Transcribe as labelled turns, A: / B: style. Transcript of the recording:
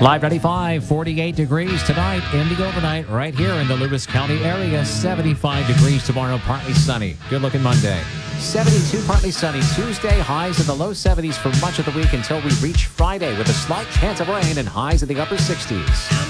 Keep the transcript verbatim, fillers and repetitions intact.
A: Live ninety-five, forty-eight degrees tonight in the overnight right here in the Lewis County area. seventy-five degrees tomorrow, partly sunny. Good looking Monday. seventy-two, partly sunny Tuesday. Highs in the low seventies for much of the week until we reach Friday with a slight chance of rain and highs in the upper sixties.